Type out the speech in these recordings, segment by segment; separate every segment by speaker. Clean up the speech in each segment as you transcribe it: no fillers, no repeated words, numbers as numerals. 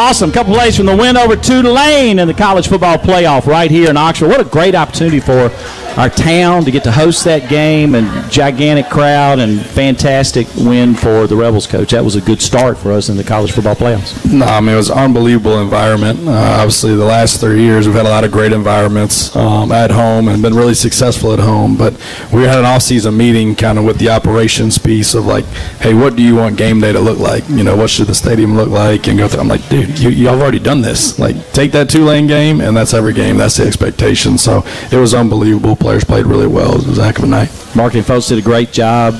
Speaker 1: awesome. A couple plays from the win over Tulane in the college football playoff right here in Oxford. What a great opportunity for our town to get to host that game, and gigantic crowd and fantastic win for the Rebels, Coach. That was a good start for us in the college football playoffs.
Speaker 2: No, I mean, it was an unbelievable environment. Obviously, the last 3 years we've had a lot of great environments at home and been really successful at home. But we had an off-season meeting kind of with the operations piece of like, hey, what do you want game day to look like? You know, what should the stadium look like? And go through. I'm like, dude, y'all have already done this. Like, take that Tulane game, and that's every game. That's the expectation. So it was unbelievable. Players played really well. It was a heck of a night.
Speaker 1: Marketing folks did a great job.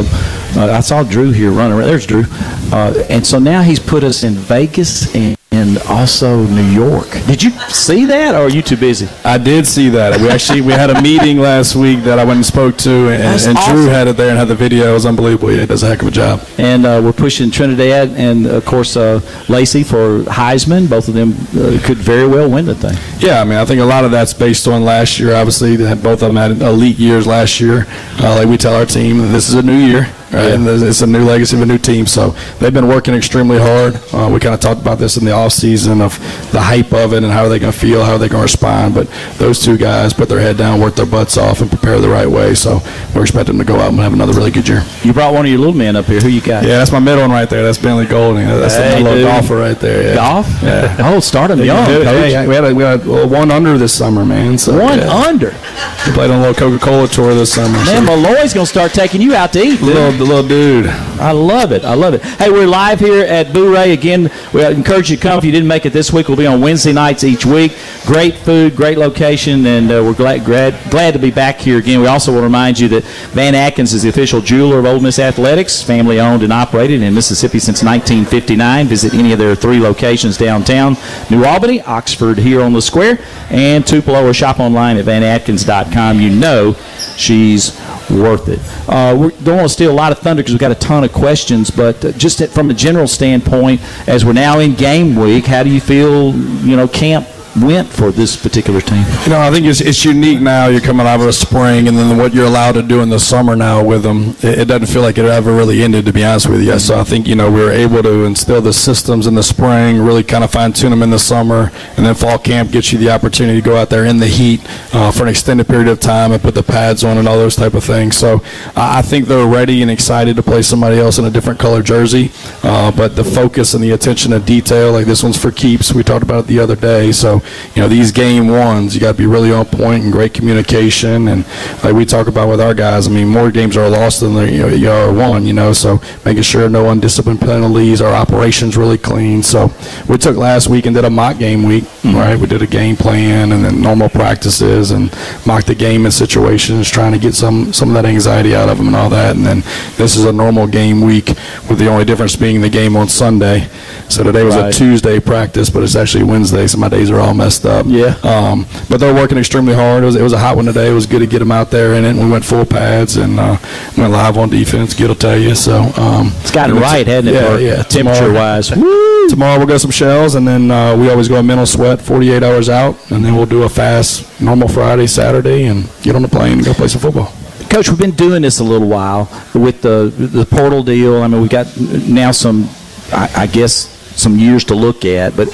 Speaker 1: I saw Drew here running around. There's Drew. And so now he's put us in Vegas and also New York. Did you see that, or are you too busy?
Speaker 2: I did see that. We had a meeting last week that I went and spoke to, and
Speaker 1: awesome.
Speaker 2: Drew had it there and had the video. It was unbelievable. Yeah, he does a heck of a job.
Speaker 1: And we're pushing Trinidad and, of course, Lacey for Heisman. Both of them could very well win the thing.
Speaker 2: Yeah, I mean, I think a lot of that's based on last year. Obviously, both of them had elite years last year. Like we tell our team, this is a new year. Right, yeah. And it's a new legacy of a new team. So they've been working extremely hard. We kind of talked about this in the offseason of the hype of it and how are they going to feel, how are they going to respond. But those two guys put their head down, work their butts off, and prepare the right way. So we're expecting them to go out and have another really good year.
Speaker 1: You brought one of your little men up here. Who you got?
Speaker 2: Yeah, that's my middle one right there. That's Bentley Golding. That's the little golfer right there. Yeah.
Speaker 1: Golf?
Speaker 2: Yeah.
Speaker 1: Oh, start him young, Coach.
Speaker 2: Yeah, we had one under this summer, man. So,
Speaker 1: one under?
Speaker 2: We played on a little Coca-Cola tour this summer.
Speaker 1: Man, Malloy's going to start taking you out to eat, dude.
Speaker 2: The little dude.
Speaker 1: I love it. I love it. Hey, we're live here at Bourrée. Again, we encourage you to come. If you didn't make it this week, we'll be on Wednesday nights each week. Great food, great location, and we're glad to be back here again. We also will remind you that Van Atkins is the official jeweler of Ole Miss Athletics, family owned and operated in Mississippi since 1959. Visit any of their 3 locations downtown, New Albany, Oxford here on the square, and Tupelo, or shop online at vanatkins.com. You know she's worth it. We don't want to steal a lot of thunder because we've got a ton of questions, but just from a general standpoint, as we're now in game week, how do you feel, camp went for this particular team?
Speaker 2: I think it's unique now. You're coming out of a spring, and then what you're allowed to do in the summer now with them, it doesn't feel like it ever really ended, to be honest with you. So I think, we were able to instill the systems in the spring, really kind of fine-tune them in the summer, and then fall camp gets you the opportunity to go out there in the heat for an extended period of time and put the pads on and all those type of things. So I think they're ready and excited to play somebody else in a different color jersey, but the focus and the attention to detail, like this one's for keeps. We talked about it the other day. So these game ones, you got to be really on point and great communication. And like we talk about with our guys, I mean, more games are lost than you are won, so making sure no undisciplined penalties, our operations really clean. So we took last week and did a mock game week, right? We did a game plan and then normal practices and mocked the game in situations, trying to get some of that anxiety out of them and all that. And then this is a normal game week with the only difference being the game on Sunday. So today was a Tuesday practice, but it's actually Wednesday, so my days are all messed up.
Speaker 1: Yeah.
Speaker 2: But they're working extremely hard. It was a hot one today. It was good to get them out there in it. We went full pads and went live on defense. Gil will tell you. So
Speaker 1: it's gotten right, hasn't it?
Speaker 2: Yeah.
Speaker 1: Temperature-wise.
Speaker 2: Tomorrow we'll go some shells, and then we always go a mental sweat 48 hours out, and then we'll do a fast normal Friday, Saturday, and get on the plane and go play some football.
Speaker 1: Coach, we've been doing this a little while with the portal deal. I mean, we've got now some, I guess, some years to look at, but